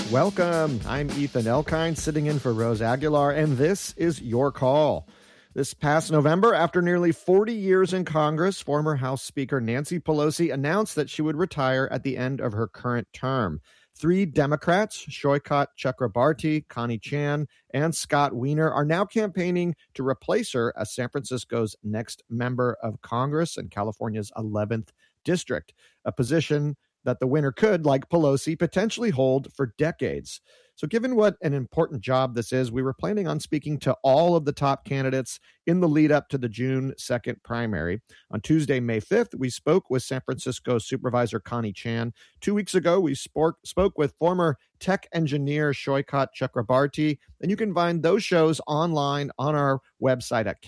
Welcome. I'm Ethan Elkind, sitting in for Rose Aguilar, and this is Your Call. This past November, after nearly 40 years in Congress, former House Speaker Nancy Pelosi announced that she would retire at the end of her current term. 3 Democrats, Shoykat Chakrabarti, Connie Chan, and Scott Wiener, are now campaigning to replace her as San Francisco's next member of Congress in California's 11th district, a position that the winner could, like Pelosi, potentially hold for decades. So given what an important job this is, we were planning on speaking to all of the top candidates in the lead up to the June 2nd primary. On Tuesday, May 5th, we spoke with San Francisco Supervisor Connie Chan. 2 weeks ago, we spoke with former tech engineer Shoykat Chakrabarti, and you can find those shows online on our website at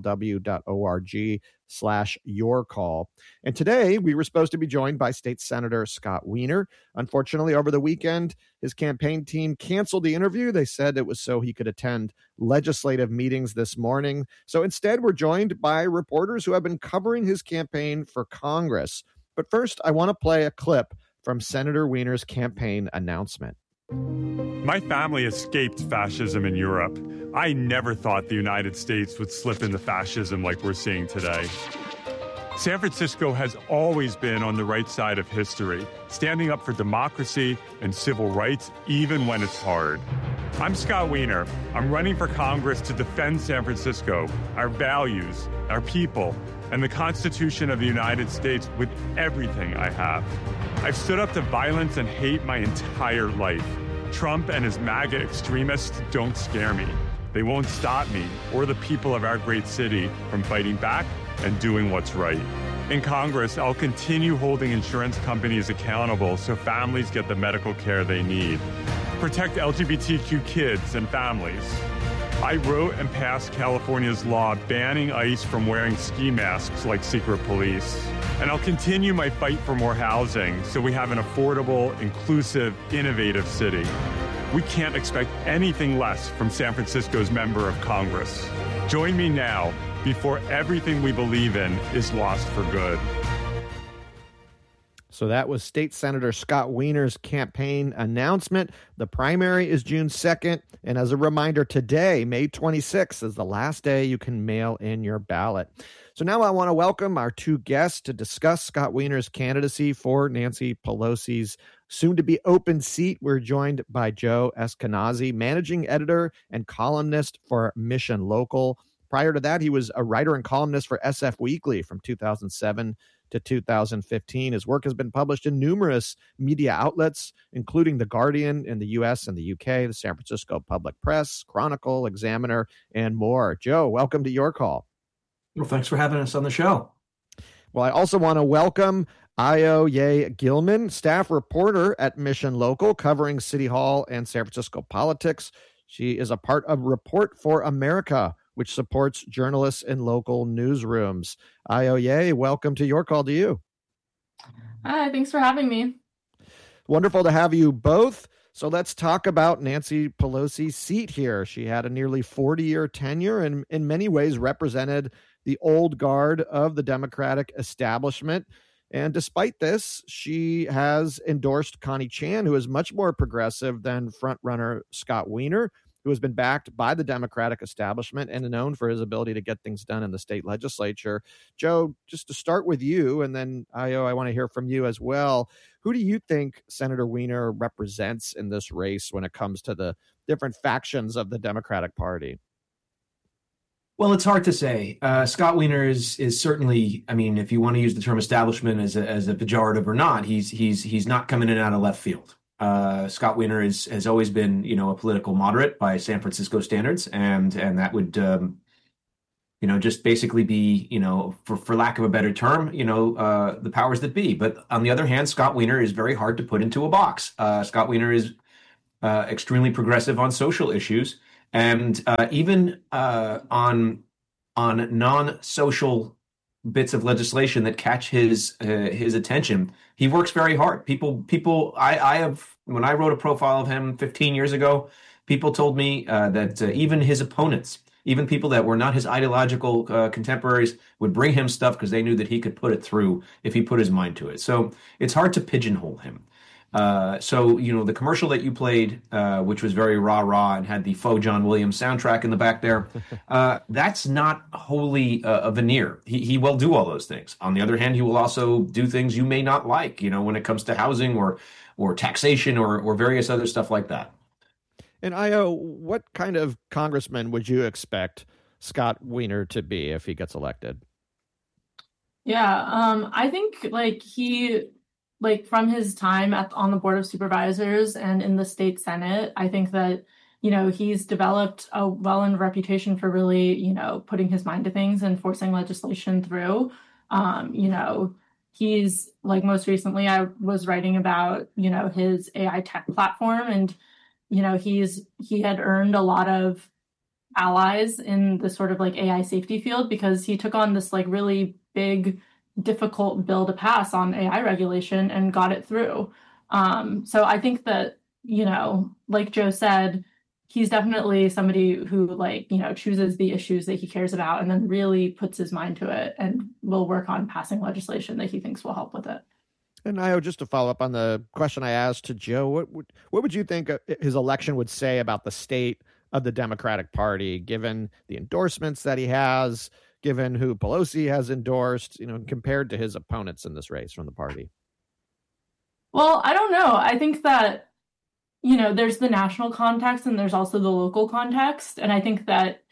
kalw.org/yourcall. And today, we were supposed to be joined by State Senator Scott Wiener. Unfortunately, over the weekend, his campaign team canceled the interview. They said it was so he could attend legislative meetings this morning. So instead, we're joined by reporters who have been covering his campaign for Congress. But first, I want to play a clip from Senator Wiener's campaign announcement. My family escaped fascism in Europe. I never thought the United States would slip into fascism like we're seeing today. San Francisco has always been on the right side of history, standing up for democracy and civil rights even when it's hard. I'm Scott Wiener. I'm running for Congress to defend San Francisco, our values, our people, and the Constitution of the United States with everything I have. I've stood up to violence and hate my entire life. Trump and his MAGA extremists don't scare me. They won't stop me or the people of our great city from fighting back and doing what's right. In Congress, I'll continue holding insurance companies accountable so families get the medical care they need. Protect LGBTQ kids and families. I wrote and passed California's law banning ICE from wearing ski masks like secret police. And I'll continue my fight for more housing so we have an affordable, inclusive, innovative city. We can't expect anything less from San Francisco's member of Congress. Join me now before everything we believe in is lost for good. So that was State Senator Scott Wiener's campaign announcement. The primary is June 2nd. And as a reminder, today, May 26th, is the last day you can mail in your ballot. So now I want to welcome our 2 guests to discuss Scott Wiener's candidacy for Nancy Pelosi's soon-to-be open seat. We're joined by Joe Eskenazi, managing editor and columnist for Mission Local. Prior to that, he was a writer and columnist for SF Weekly from 2007 to 2015. His work has been published in numerous media outlets, including The Guardian in the U.S. and the U.K., the San Francisco Public Press, Chronicle, Examiner, and more. Joe, welcome to Your Call. Well, thanks for having us on the show. Well, I also want to welcome Ayo Ye Gilman, staff reporter at Mission Local, covering City Hall and San Francisco politics. She is a part of Report for America, which supports journalists in local newsrooms. Ayo Ye, welcome to Your Call to you. Hi, thanks for having me. Wonderful to have you both. So let's talk about Nancy Pelosi's seat here. She had a nearly 40-year tenure and in many ways represented the old guard of the Democratic establishment. And despite this, she has endorsed Connie Chan, who is much more progressive than frontrunner Scott Wiener, who has been backed by the Democratic establishment and known for his ability to get things done in the state legislature. Joe, just to start with you, and then Ayo, I want to hear from you as well. Who do you think Senator Wiener represents in this race when it comes to the different factions of the Democratic Party? Well, it's hard to say. Scott Wiener is certainly, I mean, if you want to use the term establishment as a pejorative or not, he's not coming in out of left field. Scott Wiener has always been, a political moderate by San Francisco standards, and that would, just basically be, for lack of a better term, the powers that be. But on the other hand, Scott Wiener is very hard to put into a box. Scott Wiener is extremely progressive on social issues, and even on non-social bits of legislation that catch his attention, he works very hard. I have, when I wrote a profile of him 15 years ago, people told me that even his opponents, even people that were not his ideological contemporaries, would bring him stuff because they knew that he could put it through if he put his mind to it. So it's hard to pigeonhole him. So, the commercial that you played, which was very rah-rah and had the faux John Williams soundtrack in the back there, that's not wholly a veneer. He will do all those things. On the other hand, he will also do things you may not like, when it comes to housing or taxation or various other stuff like that. And Io, what kind of congressman would you expect Scott Wiener to be if he gets elected? Yeah, I think from his time on the Board of Supervisors and in the state Senate, I think that, he's developed a well-earned reputation for really, putting his mind to things and forcing legislation through. He's most recently I was writing about, his AI tech platform, and, he had earned a lot of allies in the sort of AI safety field because he took on this really big, difficult bill to pass on AI regulation and got it through. So I think that, like Joe said, he's definitely somebody who chooses the issues that he cares about and then really puts his mind to it and will work on passing legislation that he thinks will help with it. And Io, just to follow up on the question I asked to Joe, what would you think his election would say about the state of the Democratic Party, given the endorsements that he has, given who Pelosi has endorsed, compared to his opponents in this race from the party? Well, I don't know. I think that, there's the national context and there's also the local context. And I think that,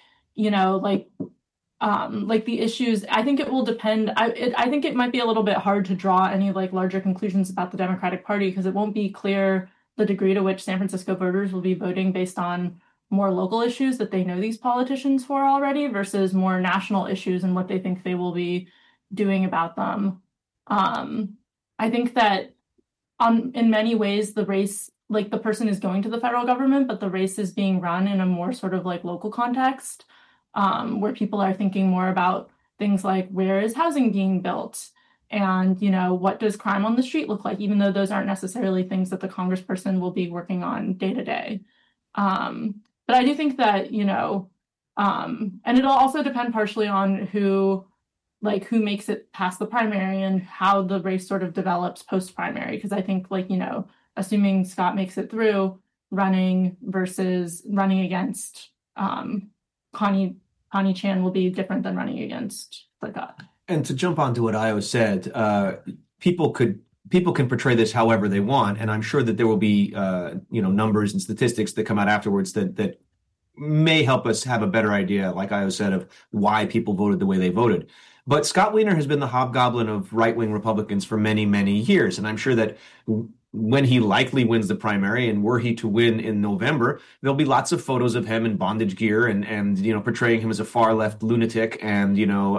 the issues, I think it will depend. I think it might be a little bit hard to draw any larger conclusions about the Democratic Party because it won't be clear the degree to which San Francisco voters will be voting based on more local issues that they know these politicians for already versus more national issues and what they think they will be doing about them. I think that in many ways, the race, the person is going to the federal government, but the race is being run in a more sort of local context where people are thinking more about things like where is housing being built and, what does crime on the street look like, even though those aren't necessarily things that the congressperson will be working on day to day. But I do think that, and it'll also depend partially on who makes it past the primary and how the race sort of develops post-primary. Because I think, assuming Scott makes it through, running versus running against Connie Chan will be different than running against Scott. And to jump onto what Io said, people can portray this however they want, and I'm sure that there will be numbers and statistics that come out afterwards that may help us have a better idea, like Io said, of why people voted the way they voted. But Scott Wiener has been the hobgoblin of right-wing Republicans for many, many years, and I'm sure that when he likely wins the primary, and were he to win in November, there'll be lots of photos of him in bondage gear and portraying him as a far-left lunatic and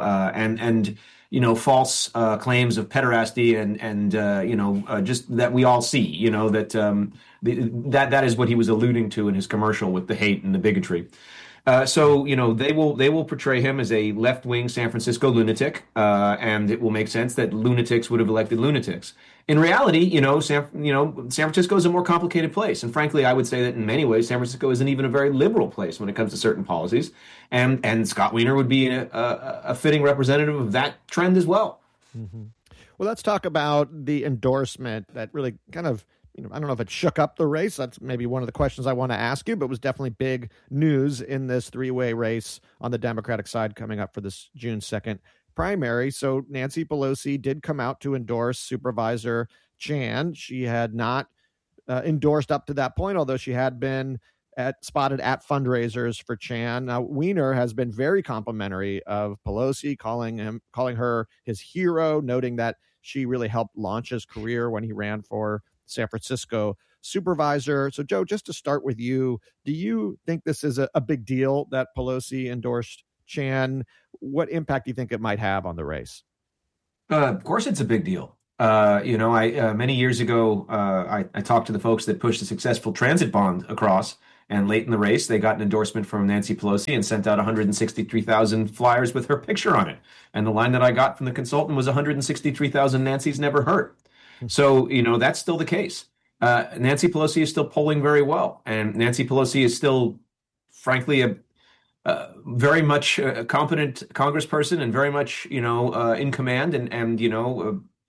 false claims of pederasty and just that we all see, that is what he was alluding to in his commercial with the hate and the bigotry. So they will portray him as a left-wing San Francisco lunatic, and it will make sense that lunatics would have elected lunatics. In reality, San Francisco is a more complicated place, and frankly, I would say that in many ways, San Francisco isn't even a very liberal place when it comes to certain policies, and Scott Wiener would be a fitting representative of that trend as well. Mm-hmm. Well, let's talk about the endorsement that really kind of, I don't know if it shook up the race. That's maybe one of the questions I want to ask you, but it was definitely big news in this three-way race on the Democratic side coming up for this June 2nd primary. So Nancy Pelosi did come out to endorse Supervisor Chan. She had not endorsed up to that point, although she had been spotted at fundraisers for Chan. Now, Wiener has been very complimentary of Pelosi, calling her his hero, noting that she really helped launch his career when he ran for San Francisco supervisor. So, Joe, just to start with you, do you think this is a big deal that Pelosi endorsed Chan? What impact do you think it might have on the race? Of course, it's a big deal. I many years ago, I talked to the folks that pushed a successful transit bond across, and late in the race, they got an endorsement from Nancy Pelosi and sent out 163,000 flyers with her picture on it. And the line that I got from the consultant was 163,000 Nancy's never hurt. So, that's still the case. Nancy Pelosi is still polling very well. And Nancy Pelosi is still, frankly, a very much a competent congressperson and very much, in command and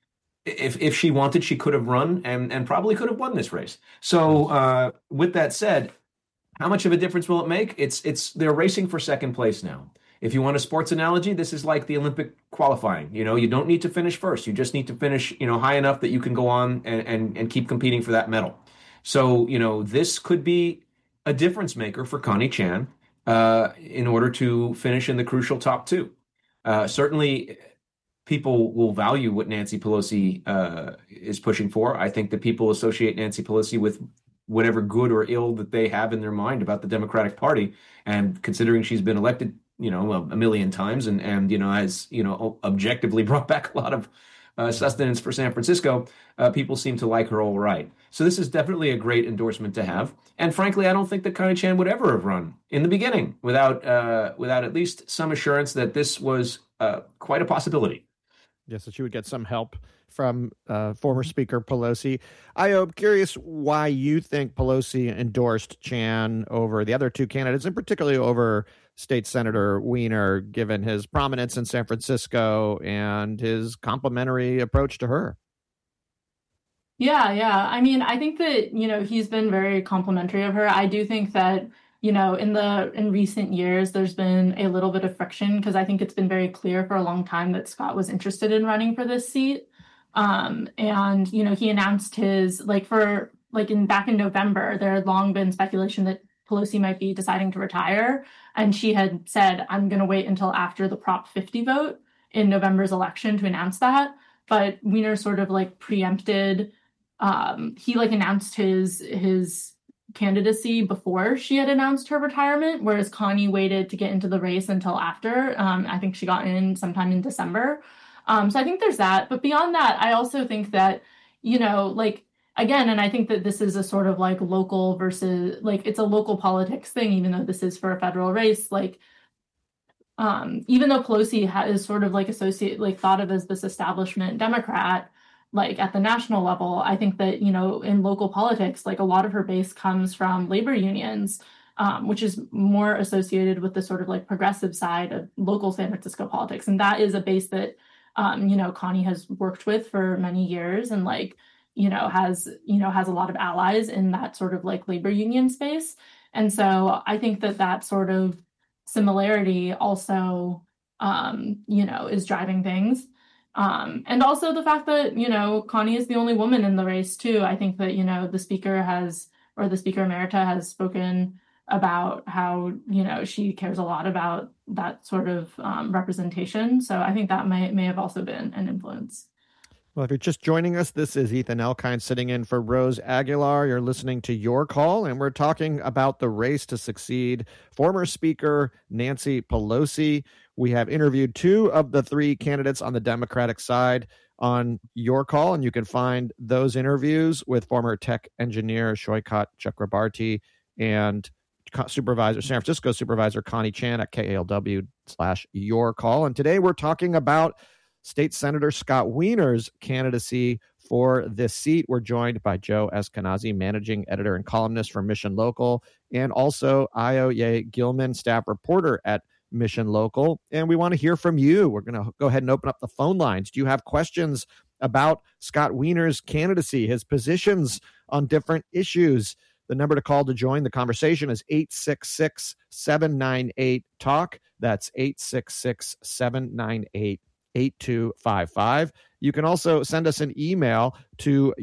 if she wanted, she could have run and probably could have won this race. So with that said, how much of a difference will it make? They're racing for second place now. If you want a sports analogy, this is like the Olympic qualifying. You don't need to finish first. You just need to finish, high enough that you can go on and keep competing for that medal. So, this could be a difference maker for Connie Chan in order to finish in the crucial top two. Certainly, people will value what Nancy Pelosi is pushing for. I think that people associate Nancy Pelosi with whatever good or ill that they have in their mind about the Democratic Party. And considering she's been elected, a million times and has, objectively brought back a lot of sustenance for San Francisco, people seem to like her all right. So this is definitely a great endorsement to have. And frankly, I don't think that Connie Chan would ever have run in the beginning without at least some assurance that this was quite a possibility. Yes, that she would get some help from former Speaker Pelosi. I'm curious why you think Pelosi endorsed Chan over the other two candidates, and particularly over State Senator Wiener, given his prominence in San Francisco and his complimentary approach to her. Yeah. I mean, I think that, he's been very complimentary of her. I do think that, in recent years, there's been a little bit of friction because I think it's been very clear for a long time that Scott was interested in running for this seat. And, he announced his, back in November, there had long been speculation that Pelosi might be deciding to retire. And she had said, I'm going to wait until after the Prop 50 vote in November's election to announce that. But Wiener sort of preempted, he announced his candidacy before she had announced her retirement, whereas Connie waited to get into the race until after. I think she got in sometime in December. So I think there's that. But beyond that, I also think that, again, and I think that this is a sort of local versus it's a local politics thing, even though this is for a federal race. Even though Pelosi is sort of thought of as this establishment Democrat, at the national level, I think that, in local politics, a lot of her base comes from labor unions, which is more associated with the sort of progressive side of local San Francisco politics. And that is a base that, Connie has worked with for many years and has a lot of allies in that sort of labor union space. And so I think that sort of similarity also, is driving things. And also the fact that, Connie is the only woman in the race too. I think that, the Speaker Emerita has spoken about how, she cares a lot about that sort of representation. So I think that may have also been an influence. Well, if you're just joining us, this is Ethan Elkind sitting in for Rose Aguilar. You're listening to Your Call, and we're talking about the race to succeed former Speaker Nancy Pelosi. We have interviewed two of the three candidates on the Democratic side on Your Call, and you can find those interviews with former tech engineer Shoykat Chakrabarti and San Francisco Supervisor Connie Chan at KALW/Your Call. And today we're talking about State Senator Scott Wiener's candidacy for this seat. We're joined by Joe Eskenazi, managing editor and columnist for Mission Local, and also Ayoye Gilman, staff reporter at Mission Local. And we want to hear from you. We're going to go ahead and open up the phone lines. Do you have questions about Scott Wiener's candidacy, his positions on different issues? The number to call to join the conversation is 866-798-TALK. That's 866-798-8255. You can also send us an email to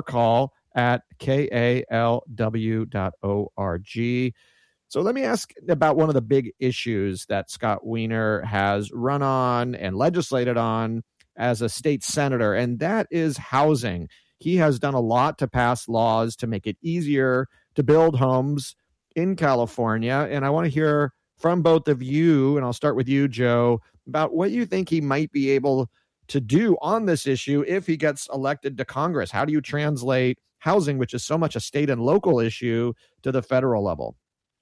yourcall@kalw.org. So let me ask about one of the big issues that Scott Wiener has run on and legislated on as a state senator, and that is housing. He has done a lot to pass laws to make it easier to build homes in California, and I want to hear from both of you, and I'll start with you, Joe, about what you think he might be able to do on this issue if he gets elected to Congress. How do you translate housing, which is so much a state and local issue, to the federal level?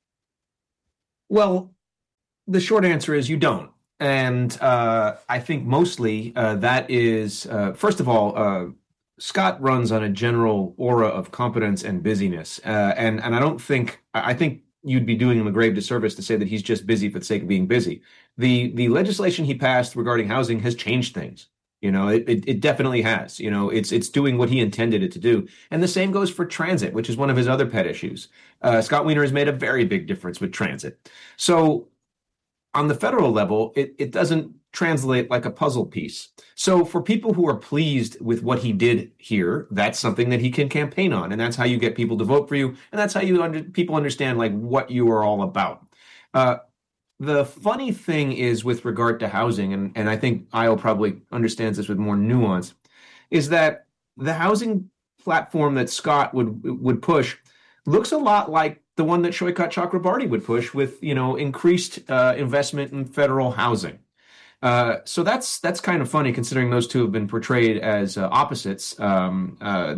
Well, the short answer is you don't. And I think mostly that is, first of all, Scott runs on a general aura of competence and busyness. And I think you'd be doing him a grave disservice to say that he's just busy for the sake of being busy. The legislation he passed regarding housing has changed things. It definitely has. It's doing what he intended it to do. And the same goes for transit, which is one of his other pet issues. Scott Wiener has made a very big difference with transit. So on the federal level, it doesn't translate like a puzzle piece. So for people who are pleased with what he did here, that's something that he can campaign on, and that's how you get people to vote for you, and that's how people understand like what you are all about. The funny thing is with regard to housing, and I think Io probably understands this with more nuance, is that the housing platform that Scott would push looks a lot like the one that Shoykat Chakrabarti would push with, increased investment in federal housing. So that's kind of funny considering those two have been portrayed as opposites on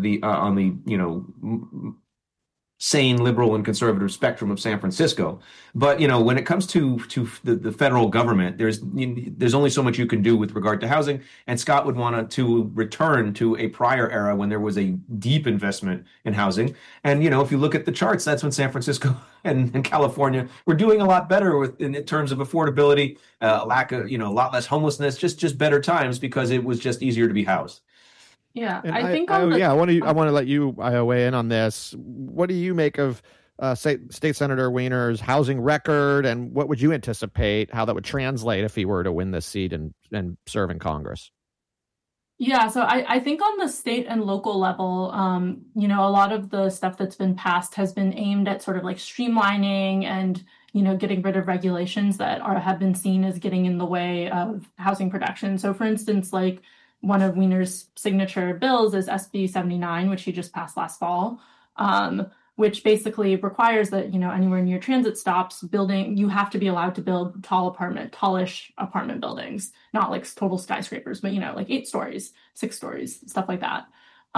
the sane liberal and conservative spectrum of San Francisco. But when it comes to the federal government, there's only so much you can do with regard to housing, and Scott would want to return to a prior era when there was a deep investment in housing. And if you look at the charts, that's when San Francisco and California were doing a lot better in terms of affordability, lack of a lot less homelessness, just better times because it was just easier to be housed. Yeah, And I think I want to let you weigh in on this. What do you make of State Senator Wiener's housing record, and what would you anticipate how that would translate if he were to win this seat and serve in Congress? Yeah, so I think on the state and local level, a lot of the stuff that's been passed has been aimed at sort of like streamlining and getting rid of regulations that have been seen as getting in the way of housing production. So, for instance, like one of Wiener's signature bills is SB 79, which he just passed last fall, which basically requires that, anywhere near transit stops, you have to be allowed to build tallish apartment buildings, not like total skyscrapers, but, like 8 stories, 6 stories, stuff like that.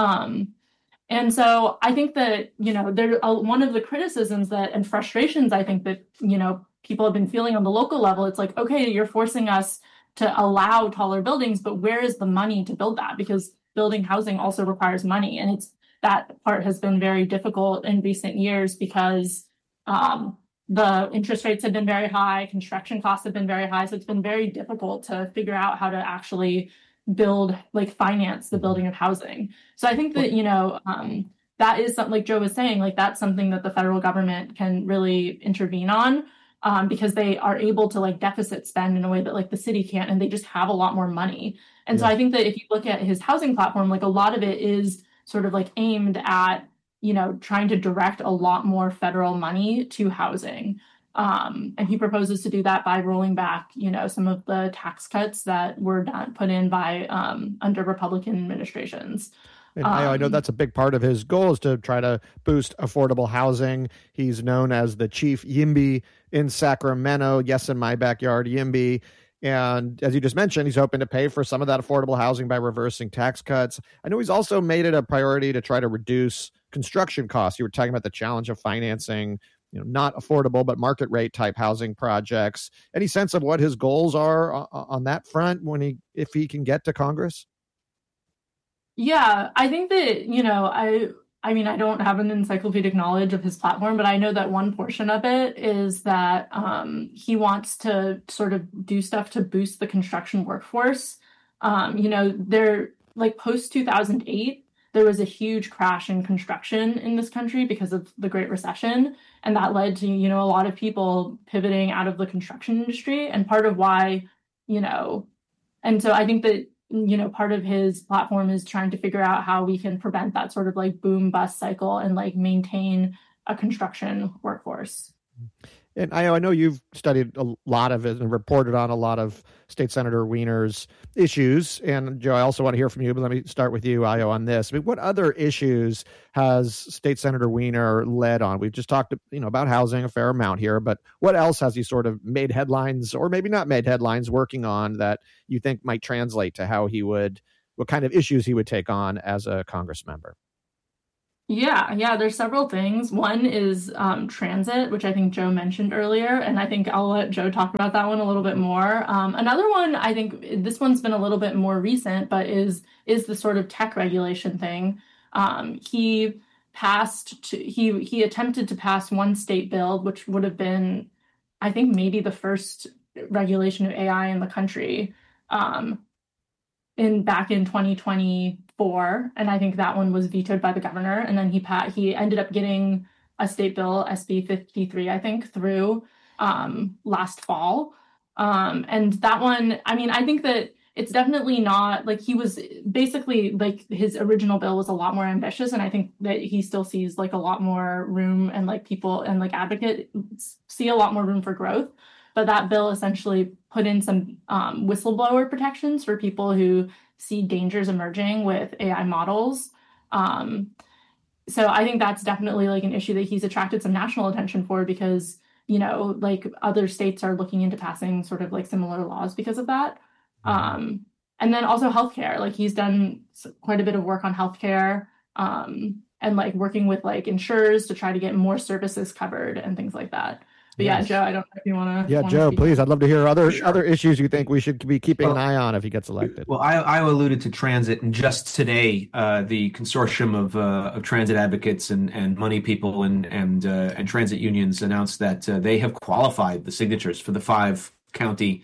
And so I think that, one of the criticisms and frustrations I think that, people have been feeling on the local level, it's like, okay, you're forcing us to allow taller buildings, but where is the money to build that? Because building housing also requires money. And that part has been very difficult in recent years because the interest rates have been very high, construction costs have been very high. So it's been very difficult to figure out how to actually finance the building of housing. So I think that, that is something like Joe was saying, like that's something that the federal government can really intervene on. Because they are able to deficit spend in a way that the city can't, and they just have a lot more money. And so I think that if you look at his housing platform, a lot of it is sort of aimed at, trying to direct a lot more federal money to housing. And he proposes to do that by rolling back, some of the tax cuts that were put in by under Republican administrations. And I know that's a big part of his goal is to try to boost affordable housing. He's known as the chief YIMBY in Sacramento. Yes, in my backyard, YIMBY. And as you just mentioned, he's hoping to pay for some of that affordable housing by reversing tax cuts. I know he's also made it a priority to try to reduce construction costs. You were talking about the challenge of financing, not affordable, but market rate type housing projects. Any sense of what his goals are on that front if he can get to Congress? Yeah, I think that, I mean, I don't have an encyclopedic knowledge of his platform, but I know that one portion of it is that he wants to sort of do stuff to boost the construction workforce. They're post 2008, there was a huge crash in construction in this country because of the Great Recession. And that led to, a lot of people pivoting out of the construction industry. And part of why, and so I think that, part of his platform is trying to figure out how we can prevent that sort of boom bust cycle and maintain a construction workforce. And I know you've studied a lot of it and reported on a lot of State Senator Wiener's issues. And Joe, I also want to hear from you, but let me start with you, Io, on this. I mean, what other issues has State Senator Wiener led on? We've just talked, about housing a fair amount here, but what else has he sort of made headlines or maybe not made headlines working on that you think might translate to what kind of issues he would take on as a Congress member? Yeah, there's several things. One is transit, which I think Joe mentioned earlier, and I think I'll let Joe talk about that one a little bit more. Another one, I think this one's been a little bit more recent, but is the sort of tech regulation thing. He attempted to pass one state bill, which would have been, I think, maybe the first regulation of AI in the country. back in 2024, and I think that one was vetoed by the governor. And then he ended up getting a state bill, SB 53, I think, through last fall. And that one, I mean, I think that it's definitely not like he was basically like his original bill was a lot more ambitious. And I think that he still sees like a lot more room, and like people and like advocates see a lot more room for growth. But that bill essentially put in some whistleblower protections for people who see dangers emerging with AI models. So I think that's definitely like an issue that he's attracted some national attention for, because, you know, like other states are looking into passing sort of like similar laws because of that. And then also healthcare, like he's done quite a bit of work on healthcare, and like working with like insurers to try to get more services covered and things like that. But yeah, Joe, I don't know if you want to. Yeah, Joe, please. I'd love to hear other issues you think we should be keeping an eye on if he gets elected. Well, I alluded to transit, and just today, the consortium of transit advocates and money people and transit unions announced that they have qualified the signatures for the 5-county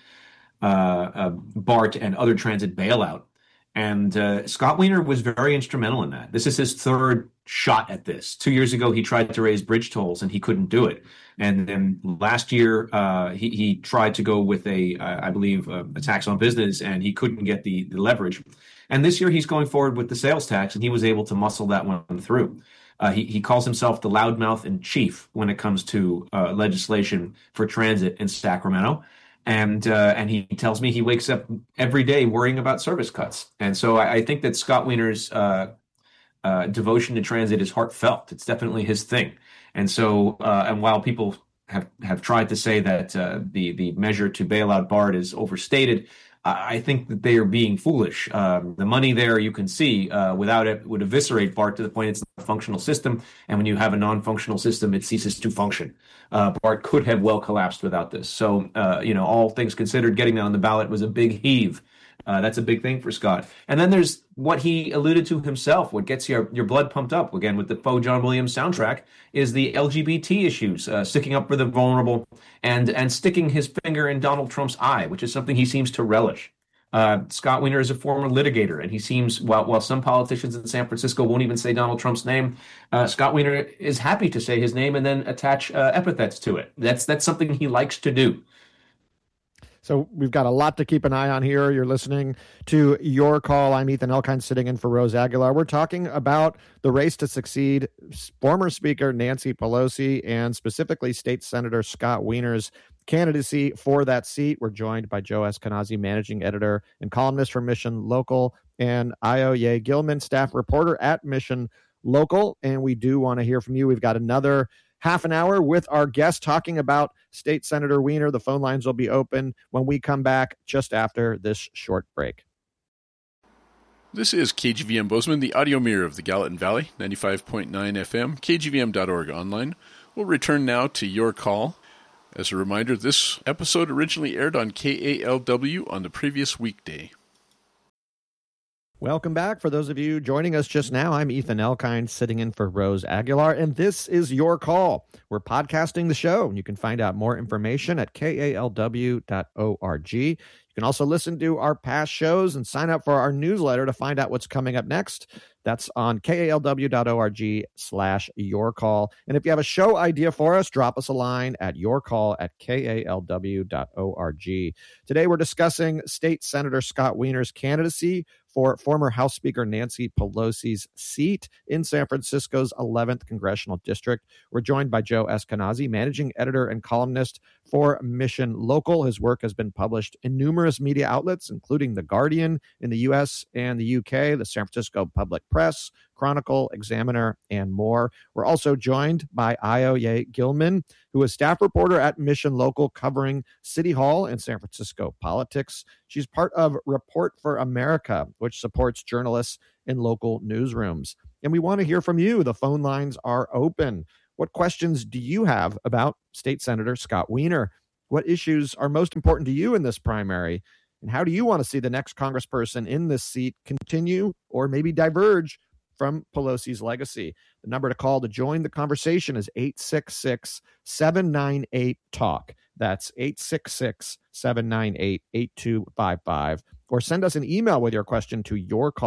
BART and other transit bailout. And Scott Wiener was very instrumental in that. This is his third shot at this. 2 years ago, he tried to raise bridge tolls and he couldn't do it. And then last year, he tried to go with I believe, a tax on business, and he couldn't get the leverage. And this year, he's going forward with the sales tax, and he was able to muscle that one through. He calls himself the loudmouth in chief when it comes to legislation for transit in Sacramento. And he tells me he wakes up every day worrying about service cuts. And so I think that Scott Wiener's devotion to transit is heartfelt. It's definitely his thing. And so, and while people have tried to say that the measure to bail out BART is overstated, I think that they are being foolish. The money there, you can see, without it, would eviscerate BART to the point it's not a functional system. And when you have a non-functional system, it ceases to function. BART could have well collapsed without this. So, all things considered, getting that on the ballot was a big heave. That's a big thing for Scott. And then there's what he alluded to himself, what gets your blood pumped up, again, with the faux John Williams soundtrack, is the LGBT issues, sticking up for the vulnerable and sticking his finger in Donald Trump's eye, which is something he seems to relish. Scott Wiener is a former litigator, and he seems, while some politicians in San Francisco won't even say Donald Trump's name, Scott Wiener is happy to say his name and then attach epithets to it. That's something he likes to do. So we've got a lot to keep an eye on here. You're listening to Your Call. I'm Ethan Elkind, sitting in for Rose Aguilar. We're talking about the race to succeed former Speaker Nancy Pelosi and specifically State Senator Scott Wiener's candidacy for that seat. We're joined by Joe Eskenazi, managing editor and columnist for Mission Local, and Ayo Ye Gilman, staff reporter at Mission Local. And we do want to hear from you. We've got another half an hour with our guest talking about State Senator Wiener. The phone lines will be open when we come back just after this short break. This is KGVM Bozeman, the audio mirror of the Gallatin Valley, 95.9 FM, kgvm.org online. We'll return now to Your Call. As a reminder, this episode originally aired on KALW on the previous weekday. Welcome back. For those of you joining us just now, I'm Ethan Elkind, sitting in for Rose Aguilar, and this is Your Call. We're podcasting the show, and you can find out more information at kalw.org. You can also listen to our past shows and sign up for our newsletter to find out what's coming up next. That's on kalw.org/yourcall. And if you have a show idea for us, drop us a line at yourcall@kalw.org. Today, we're discussing State Senator Scott Wiener's candidacy for former House Speaker Nancy Pelosi's seat in San Francisco's 11th Congressional District. We're joined by Joe Eskenazi, managing editor and columnist for Mission Local. His work has been published in numerous media outlets, including The Guardian in the U.S. and the U.K., the San Francisco Public Press, Chronicle, Examiner, and more. We're also joined by Ayo Ye Gilman, who is staff reporter at Mission Local, covering City Hall and San Francisco politics. She's part of Report for America, which supports journalists in local newsrooms. And we want to hear from you. The phone lines are open. What questions do you have about State Senator Scott Wiener? What issues are most important to you in this primary? And how do you want to see the next congressperson in this seat continue or maybe diverge from Pelosi's legacy? The number to call to join the conversation is 866-798-TALK. That's 866-798-8255. or send us an email with your question to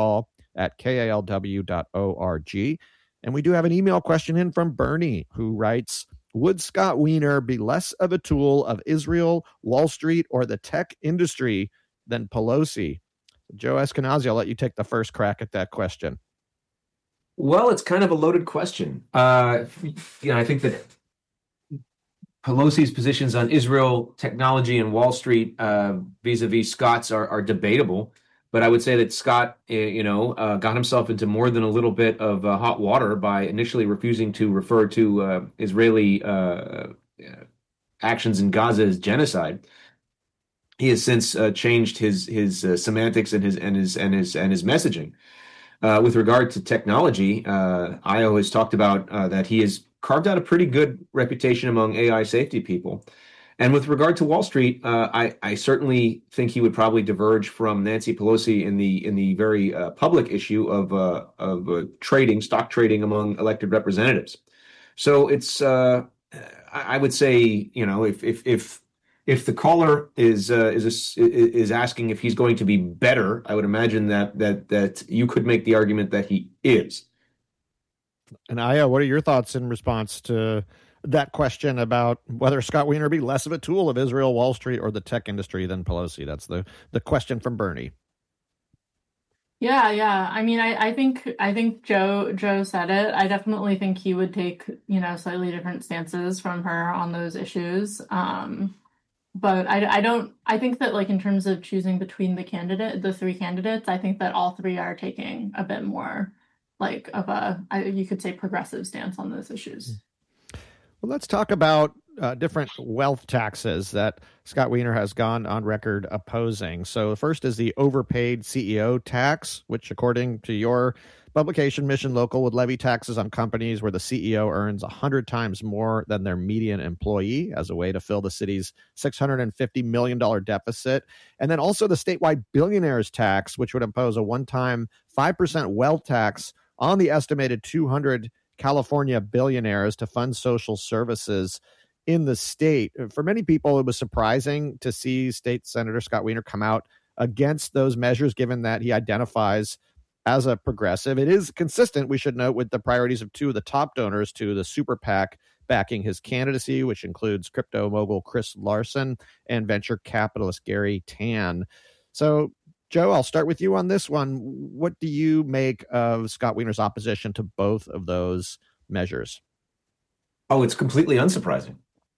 yourcall@kalw.org. And we do have an email question in from Bernie, who writes, would Scott Wiener be less of a tool of Israel, Wall Street, or the tech industry than Pelosi? Joe Eskenazi, I'll let you take the first crack at that question. Well, it's kind of a loaded question. I think that Pelosi's positions on Israel, technology, and Wall Street vis-a-vis Scott's are debatable. But I would say that Scott, got himself into more than a little bit of hot water by initially refusing to refer to Israeli actions in Gaza as genocide. He has since changed his semantics and his messaging. With regard to technology, Io has talked about that he has carved out a pretty good reputation among AI safety people. And with regard to Wall Street, I certainly think he would probably diverge from Nancy Pelosi in the very public issue of stock trading among elected representatives. So it's I would say, if the caller is asking if he's going to be better, I would imagine that you could make the argument that he is. And Aya, what are your thoughts in response to that question about whether Scott Wiener be less of a tool of Israel, Wall Street, or the tech industry than Pelosi? That's the question from Bernie. Yeah. I mean, I think Joe said it. I definitely think he would take, slightly different stances from her on those issues. But I think that, like, in terms of choosing between the three candidates, I think that all three are taking a bit more like of you could say progressive stance on those issues. Well, let's talk about different wealth taxes that Scott Wiener has gone on record opposing. So the first is the overpaid CEO tax, which, according to your publication, Mission Local, would levy taxes on companies where the CEO earns 100 times more than their median employee as a way to fill the city's $650 million deficit. And then also the statewide billionaires tax, which would impose a one-time 5% wealth tax on the estimated 200 California billionaires to fund social services in the state. For many people, it was surprising to see State Senator Scott Wiener come out against those measures, given that he identifies as a progressive. It is consistent, we should note, with the priorities of two of the top donors to the super PAC backing his candidacy, which includes crypto mogul Chris Larsen and venture capitalist Gary Tan. So, Joe, I'll start with you on this one. What do you make of Scott Wiener's opposition to both of those measures? Oh, it's completely unsurprising.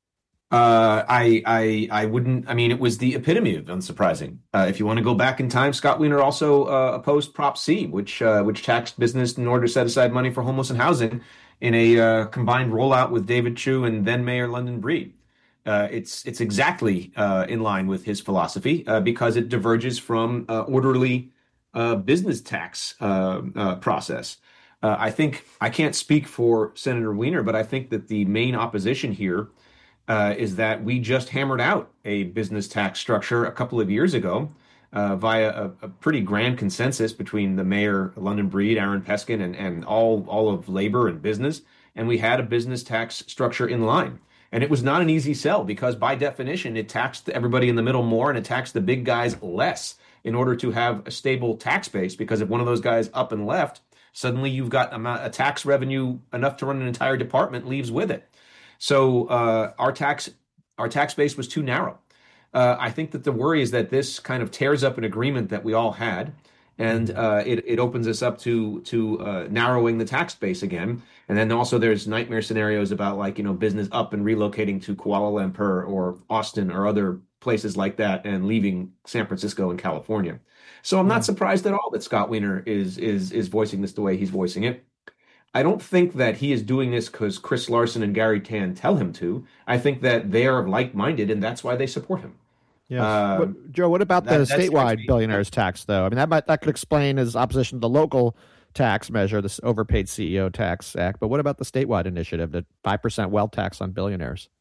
I wouldn't. I mean, it was the epitome of unsurprising. If you want to go back in time, Scott Wiener also opposed Prop C, which taxed business in order to set aside money for homeless and housing in a combined rollout with David Chu and then Mayor London Breed. It's exactly in line with his philosophy because it diverges from orderly business tax process. I think I can't speak for Senator Wiener, but I think that the main opposition here is that we just hammered out a business tax structure a couple of years ago via a pretty grand consensus between the mayor, London Breed, Aaron Peskin, and all of labor and business. And we had a business tax structure in line. And it was not an easy sell because by definition, it taxed everybody in the middle more and it taxed the big guys less in order to have a stable tax base. Because if one of those guys up and left, suddenly you've got a tax revenue enough to run an entire department leaves with it. So our tax base was too narrow. I think that the worry is that this kind of tears up an agreement that we all had, and it opens us up to narrowing the tax base again. And then also there's nightmare scenarios about business up and relocating to Kuala Lumpur or Austin or other places like that and leaving San Francisco and California. So I'm not surprised at all that Scott Wiener is voicing this the way he's voicing it. I don't think that he is doing this because Chris Larsen and Gary Tan tell him to. I think that they are like-minded, and that's why they support him. Yes. Joe, what about the statewide billionaires tax, though? I mean, that could explain his opposition to the local tax measure, this overpaid CEO tax act. But what about the statewide initiative, the 5% wealth tax on billionaires?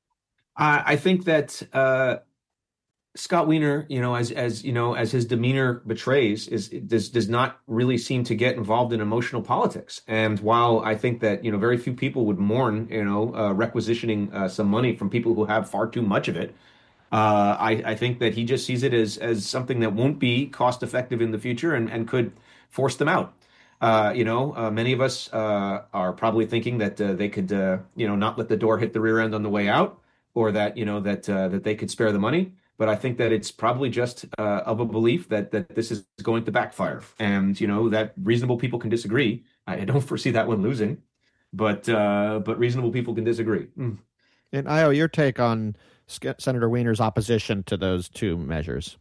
I think that Scott Wiener, as his demeanor betrays, does not really seem to get involved in emotional politics. And while I think that very few people would mourn requisitioning some money from people who have far too much of it, I think that he just sees it as something that won't be cost effective in the future and could force them out. Many of us are probably thinking that they could, not let the door hit the rear end on the way out, or that that they could spare the money. But I think that it's probably just of a belief that this is going to backfire, and that reasonable people can disagree. I don't foresee that one losing, but reasonable people can disagree. And Io, your take on Senator Wiener's opposition to those two measures?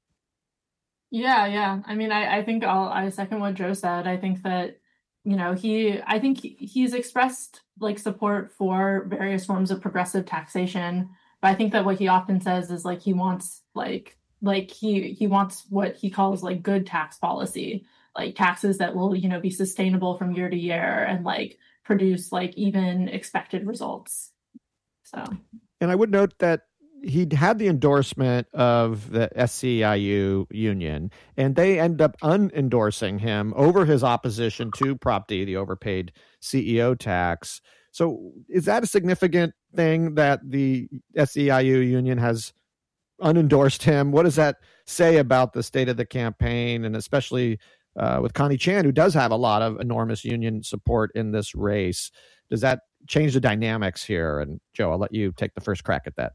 Yeah. I mean, I think I second what Joe said. I think that, I think he's expressed like support for various forms of progressive taxation, but I think that what he often says is like he wants he wants what he calls like good tax policy, like taxes that will, be sustainable from year to year and like produce like even expected results. So, and I would note that he had the endorsement of the SEIU union, and they end up unendorsing him over his opposition to Prop D, the overpaid CEO tax. So is that a significant thing that the SEIU union has unendorsed him? What does that say about the state of the campaign, and especially with Connie Chan, who does have a lot of enormous union support in this race? Does that change the dynamics here? And Joe, I'll let you take the first crack at that.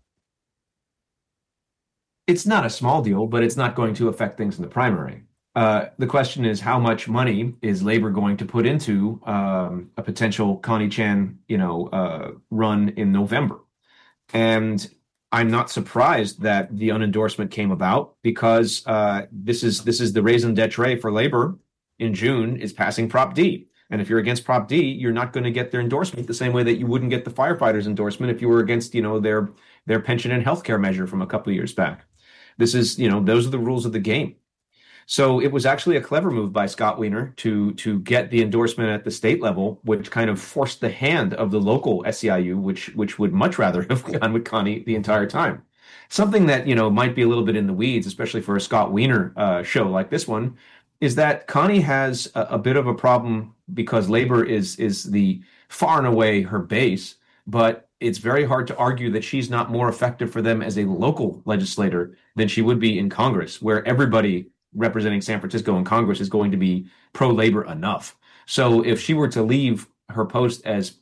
It's not a small deal, but it's not going to affect things in the primary. The question is, how much money is Labor going to put into a potential Connie Chan, run in November? And I'm not surprised that the unendorsement came about, because this is the raison d'etre for Labor in June is passing Prop D. And if you're against Prop D, you're not going to get their endorsement the same way that you wouldn't get the firefighters' endorsement if you were against, their pension and healthcare measure from a couple of years back. This is, those are the rules of the game. So it was actually a clever move by Scott Wiener to get the endorsement at the state level, which kind of forced the hand of the local SEIU, which would much rather have gone with Connie the entire time. Something that, might be a little bit in the weeds, especially for a Scott Wiener show like this one, is that Connie has a bit of a problem because Labor is the far and away her base, but it's very hard to argue that she's not more effective for them as a local legislator than she would be in Congress, where everybody representing San Francisco in Congress is going to be pro-labor enough. So if she were to leave her post as,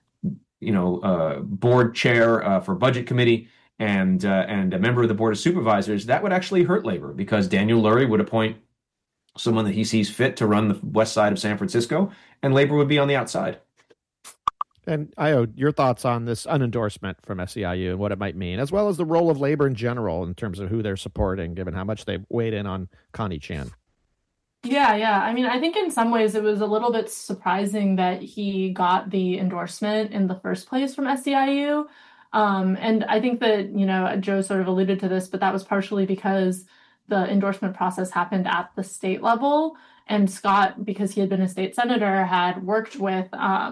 board chair for budget committee and a member of the board of supervisors, that would actually hurt labor, because Daniel Lurie would appoint someone that he sees fit to run the west side of San Francisco, and labor would be on the outside. And Io, your thoughts on this unendorsement from SEIU and what it might mean, as well as the role of labor in general in terms of who they're supporting, given how much they've weighed in on Connie Chan. Yeah. I mean, I think in some ways it was a little bit surprising that he got the endorsement in the first place from SEIU. And I think that, Joe sort of alluded to this, but that was partially because the endorsement process happened at the state level. And Scott, because he had been a state senator, had worked with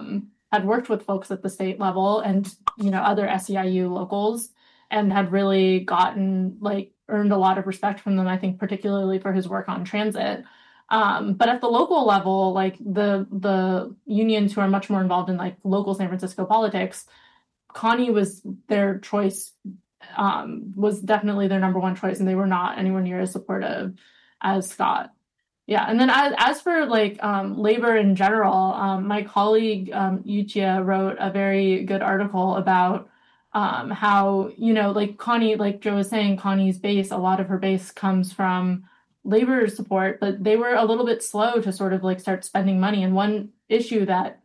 folks at the state level and, other SEIU locals, and had really earned a lot of respect from them, I think, particularly for his work on transit. But at the local level, like the unions who are much more involved in like local San Francisco politics, Connie was their choice, was definitely their number one choice, and they were not anywhere near as supportive as Scott. Yeah, and then as for labor in general, my colleague Yuchia wrote a very good article about how Connie, like Joe was saying, Connie's base, a lot of her base comes from labor support, but they were a little bit slow to sort of start spending money. And one issue that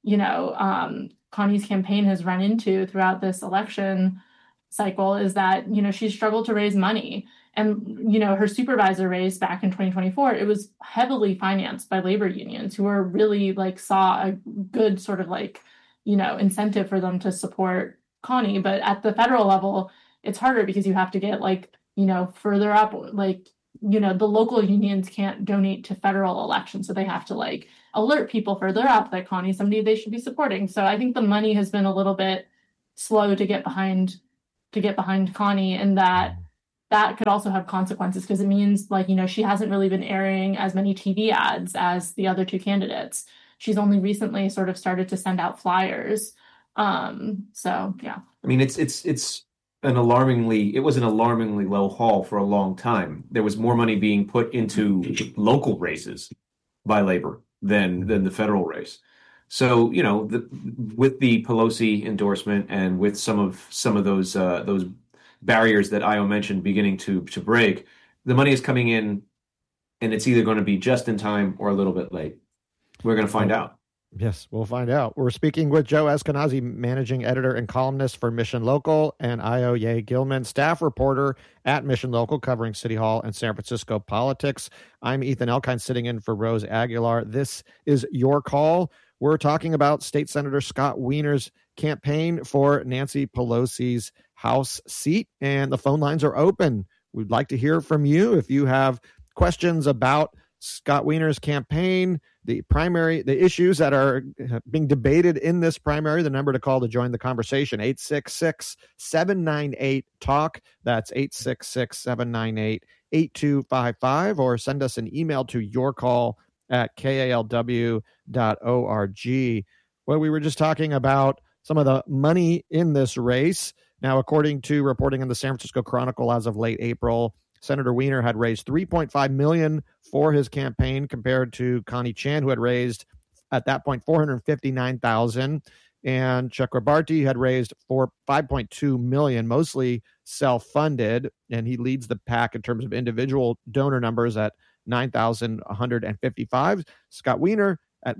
Connie's campaign has run into throughout this election cycle is that she struggled to raise money. And, her supervisor raise back in 2024, it was heavily financed by labor unions who were really saw a good sort of incentive for them to support Connie. But at the federal level, it's harder because you have to get further up, the local unions can't donate to federal elections. So they have to alert people further up that Connie's somebody they should be supporting. So I think the money has been a little bit slow to get behind Connie, and that could also have consequences because it means she hasn't really been airing as many TV ads as the other two candidates. She's only recently sort of started to send out flyers. So yeah. I mean, it's an alarmingly low haul for a long time. There was more money being put into local races by labor than the federal race. So, with the Pelosi endorsement and with some of those barriers that Io mentioned beginning to break, the money is coming in, and it's either going to be just in time or a little bit late. We're going to find out. Yes, we'll find out. We're speaking with Joe Eskenazi, managing editor and columnist for Mission Local, and Io Ye Gilman, staff reporter at Mission Local, covering City Hall and San Francisco politics. I'm Ethan Elkind, sitting in for Rose Aguilar. This is Your Call. We're talking about State Senator Scott Wiener's campaign for Nancy Pelosi's House seat, and the phone lines are open. We'd like to hear from you if you have questions about Scott Wiener's campaign, the primary, the issues that are being debated in this primary. The number to call to join the conversation, 866-798-TALK. That's 866-798-8255, or send us an email to yourcall@kalw.org. Well, we were just talking about some of the money in this race. Now, according to reporting in the San Francisco Chronicle as of late April, Senator Wiener had raised $3.5 million for his campaign, compared to Connie Chan, who had raised at that point $459,000, and Chakrabarti had raised $5.2 million, mostly self-funded, and he leads the pack in terms of individual donor numbers at 9,155. Scott Wiener at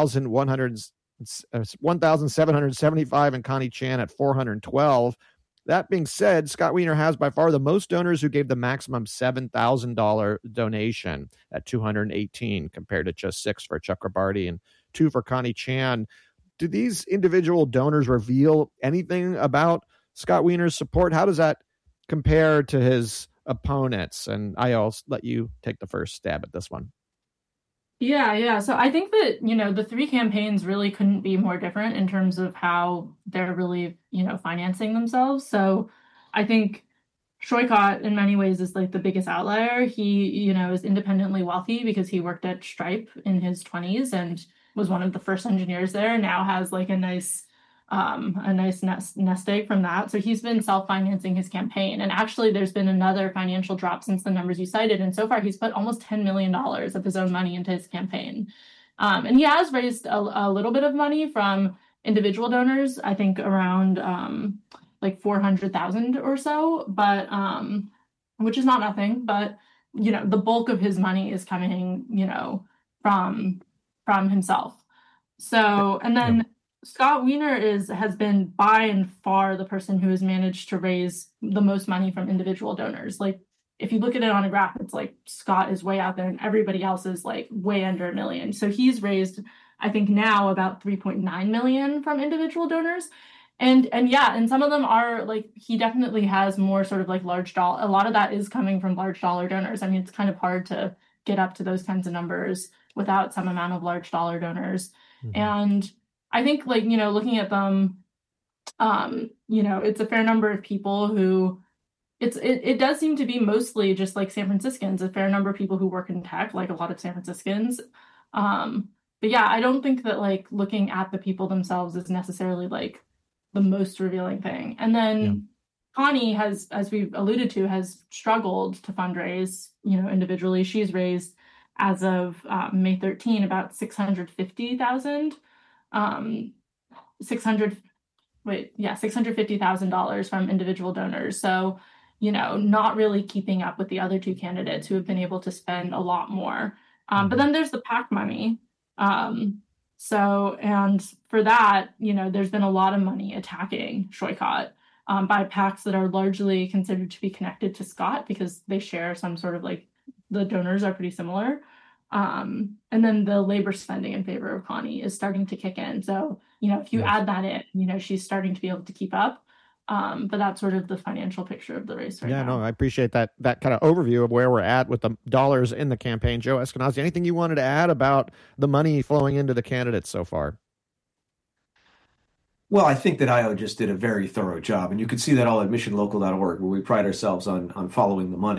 1,775, and Connie Chan at 412. That being said, Scott Wiener has by far the most donors who gave the maximum $7,000 donation at 218, compared to just 6 for Chakrabarti and 2 for Connie Chan. Do these individual donors reveal anything about Scott Wiener's support? How does that compare to his opponents? And I'll let you take the first stab at this one. Yeah. So I think that, the three campaigns really couldn't be more different in terms of how they're really, financing themselves. So I think Schoichat in many ways is like the biggest outlier. He, is independently wealthy because he worked at Stripe in his 20s and was one of the first engineers there, now has like a nice nest egg from that. So he's been self-financing his campaign. And actually, there's been another financial drop since the numbers you cited. And so far, he's put almost $10 million of his own money into his campaign. And he has raised a little bit of money from individual donors, I think around like 400,000 or so, but which is not nothing. But, the bulk of his money is coming, from himself. So, and then Scott Wiener has been by and far the person who has managed to raise the most money from individual donors. Like, if you look at it on a graph, it's like Scott is way out there and everybody else is like way under $1 million. So he's raised, I think now, about $3.9 million from individual donors. And some of them are like, he definitely has more sort of like large dollar. A lot of that is coming from large dollar donors. I mean, it's kind of hard to get up to those kinds of numbers without some amount of large dollar donors. Mm-hmm. And I think, like, looking at them, it's a fair number of people who it does seem to be mostly just like San Franciscans, a fair number of people who work in tech, like a lot of San Franciscans. But yeah, I don't think that like looking at the people themselves is necessarily like the most revealing thing. And then Connie has, as we've alluded to, has struggled to fundraise, individually. She's raised, as of May 13, about $650,000. $650,000 from individual donors. So, not really keeping up with the other two candidates who have been able to spend a lot more. But then there's the PAC money. And for that, there's been a lot of money attacking Schoichat by PACs that are largely considered to be connected to Scott because they share some sort of like, the donors are pretty similar. And then the labor spending in favor of Connie is starting to kick in. So, if you add that in, she's starting to be able to keep up. But that's sort of the financial picture of the race right now. Yeah, no, I appreciate that kind of overview of where we're at with the dollars in the campaign. Joe Eskenazi, anything you wanted to add about the money flowing into the candidates so far? Well, I think that Io just did a very thorough job, and you can see that all at missionlocal.org, where we pride ourselves on following the money.